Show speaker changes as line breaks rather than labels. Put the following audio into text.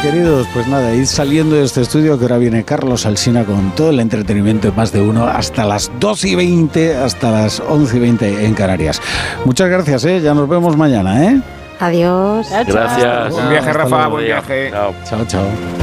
queridos, pues nada, id saliendo de este estudio, que ahora viene Carlos Alsina con todo el entretenimiento de Más de Uno hasta las 2:20, hasta las 11:20 en Canarias. Muchas gracias, ya nos vemos mañana,
Adiós.
Gracias.
Buen viaje, Rafa, buen viaje.
Chao.
Chao, chao.